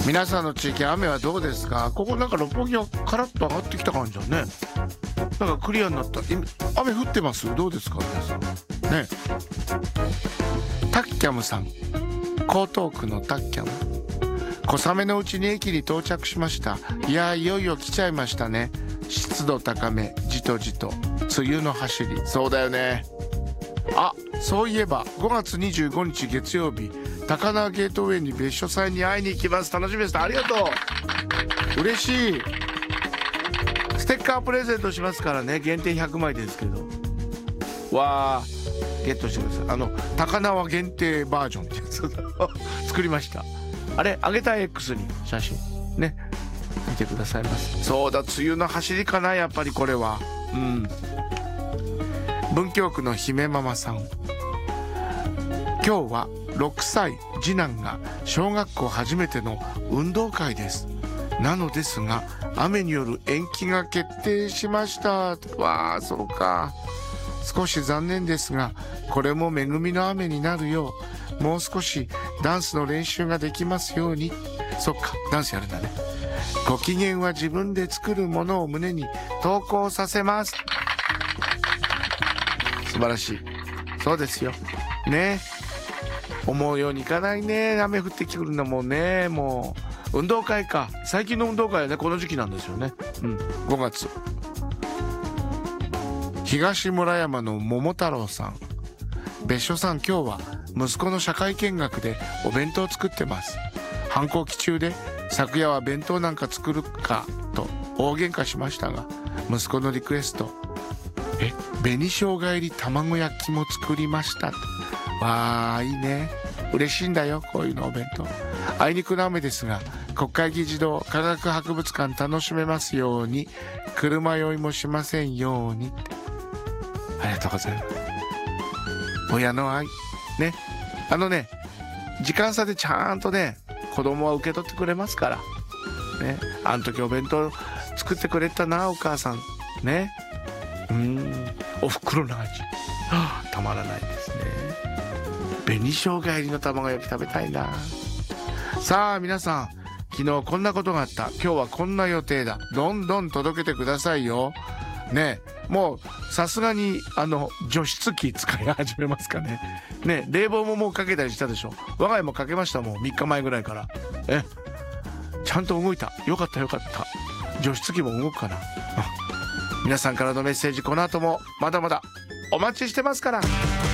皆さんの地域雨はどうですか？ここなんか六本木はカラッと上がってきた感じだね。なんかクリアになった。雨降ってます？どうですか皆さんね。タッキャムさん、江東区のタッキャム。小雨のうちに駅に到着しました。いやいよいよ来ちゃいましたね。湿度高め、じとじと梅雨の走り。そうだよね。あ、そういえば5月25日月曜日、高輪ゲートウェイに別所さんに会いに行きます。楽しみです。ありがとう。嬉しい。ステッカープレゼントしますからね。限定100枚ですけど、わーゲットしてください。高輪限定バージョンってやつ作りました。あれあげたい X に写真ね、見てくださいます。そうだ、梅雨の走りかな、やっぱりこれは。文京区の姫ママさん、今日は6歳次男が小学校初めての運動会です。なのですが雨による延期が決定しました。わあ、そうか。少し残念ですが、これも恵みの雨になるよう、もう少しダンスの練習ができますように。そっか、ダンスやるんだね。ご機嫌は自分で作るものを胸に投稿させます。素晴らしい。そうですよね。思うようにいかないね。雨降ってくるんだもんね。もう運動会か。最近の運動会はね、この時期なんですよね。5月。東村山の桃太郎さん、別所さん、今日は息子の社会見学でお弁当を作ってます。反抗期中で昨夜は弁当なんか作るかと大喧嘩しましたが、息子のリクエスト、紅生姜入り卵焼きも作りましたと。わー、いいね。嬉しいんだよ、こういうのお弁当。あいにくの雨ですが、国会議事堂科学博物館楽しめますように、車酔いもしませんように。ありがとうございます。親の愛ね。時間差でちゃんとね、子供は受け取ってくれますからね。あの時お弁当作ってくれたな、お母さんね。お袋の味、たまらないですね。紅生姜入りの卵焼き食べたいな。さあ皆さん、昨日こんなことがあった、今日はこんな予定だ、どんどん届けてくださいよね。もうさすがに除湿機使い始めますかね。ね、冷房ももうかけたりしたでしょ。我が家もかけましたもん、3日前ぐらいから。ちゃんと動いた。よかったよかった。除湿機も動くかな。皆さんからのメッセージ、この後もまだまだお待ちしてますから。